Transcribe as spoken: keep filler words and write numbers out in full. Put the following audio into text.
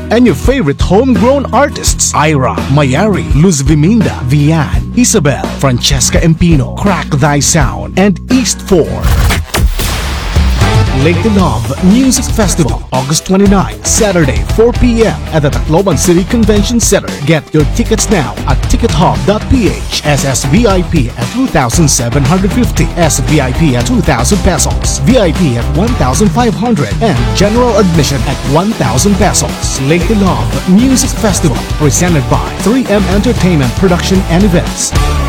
And your favorite homegrown artists, Ira, Mayari, Luz Viminda, Vian, Isabel, Francesca Empino, Crack Thy Sound, and East four. Lake Love Music Festival, August twenty-ninth, Saturday, four p m at the Tacloban City Convention Center. Get your tickets now at ticket hub dot p h. S S V I P at two thousand seven hundred fifty, S V I P at two thousand pesos, V I P at one thousand five hundred, and general admission at one thousand pesos. Lake Love Music Festival, presented by three M Entertainment Production and Events.